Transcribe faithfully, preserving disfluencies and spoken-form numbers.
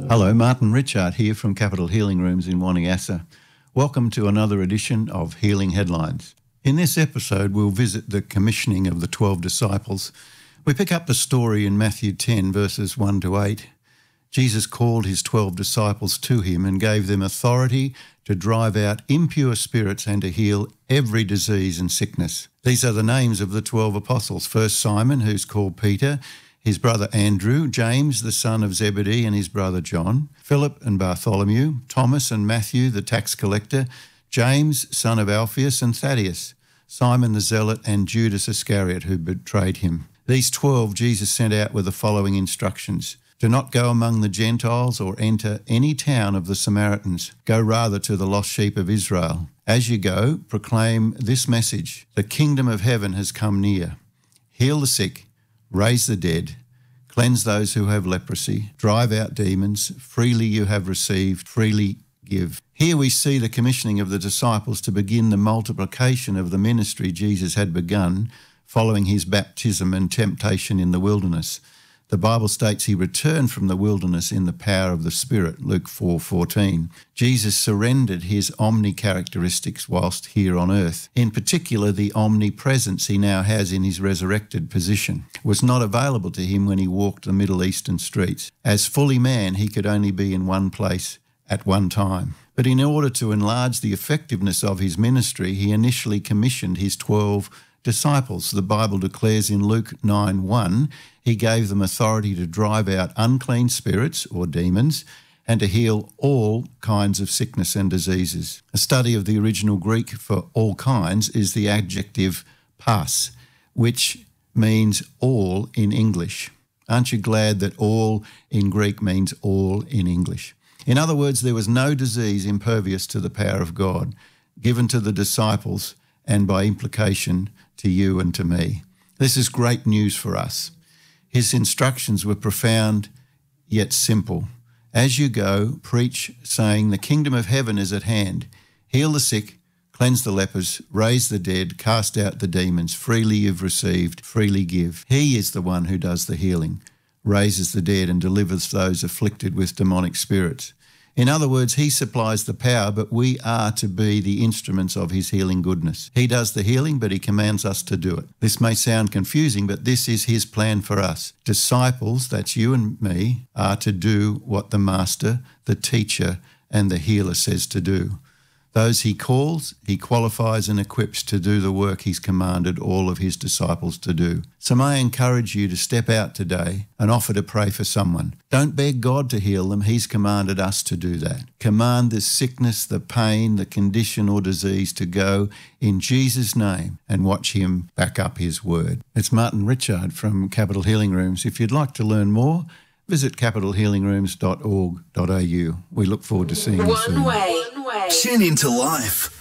Hello, Martin Richard here from Capital Healing Rooms in Waniassa. Welcome to another edition of Healing Headlines. In this episode, we'll visit the commissioning of the twelve disciples. We pick up the story in Matthew ten, verses one to eight. Jesus called his twelve disciples to him and gave them authority to drive out impure spirits and to heal every disease and sickness. These are the names of the twelve apostles. First Simon, who's called Peter, his brother Andrew, James, the son of Zebedee, and his brother John, Philip and Bartholomew, Thomas and Matthew, the tax collector, James, son of Alphaeus, and Thaddeus, Simon the Zealot, and Judas Iscariot, who betrayed him. These twelve Jesus sent out with the following instructions. Do not go among the Gentiles or enter any town of the Samaritans. Go rather to the lost sheep of Israel. As you go, proclaim this message. The kingdom of heaven has come near. Heal the sick, raise the dead, cleanse those who have leprosy, drive out demons. Freely you have received, freely give. Here we see the commissioning of the disciples to begin the multiplication of the ministry Jesus had begun following his baptism and temptation in the wilderness. The Bible states he returned from the wilderness in the power of the Spirit, Luke four fourteen. Jesus surrendered his omni-characteristics whilst here on earth. In particular, the omnipresence he now has in his resurrected position was not available to him when he walked the Middle Eastern streets. As fully man, he could only be in one place at one time. But in order to enlarge the effectiveness of his ministry, he initially commissioned his twelve disciples. The Bible declares in Luke nine one, he gave them authority to drive out unclean spirits or demons and to heal all kinds of sickness and diseases. A study of the original Greek for all kinds is the adjective pas, which means all in English. Aren't you glad that all in Greek means all in English? In other words, there was no disease impervious to the power of God given to the disciples and by implication to you and to me. This is great news for us. His instructions were profound yet simple. As you go, preach, saying, the kingdom of heaven is at hand. Heal the sick, cleanse the lepers, raise the dead, cast out the demons. Freely you've received, freely give. He is the one who does the healing, raises the dead and delivers those afflicted with demonic spirits. In other words, he supplies the power, but we are to be the instruments of his healing goodness. He does the healing, but he commands us to do it. This may sound confusing, but this is his plan for us. Disciples, that's you and me, are to do what the master, the teacher, and the healer says to do. Those he calls, he qualifies and equips to do the work he's commanded all of his disciples to do. So may I encourage you to step out today and offer to pray for someone. Don't beg God to heal them. He's commanded us to do that. Command the sickness, the pain, the condition or disease to go in Jesus' name and watch him back up his word. It's Martin Richard from Capital Healing Rooms. If you'd like to learn more, visit capital healing rooms dot org dot a u. We look forward to seeing you soon. One way. Tune into life.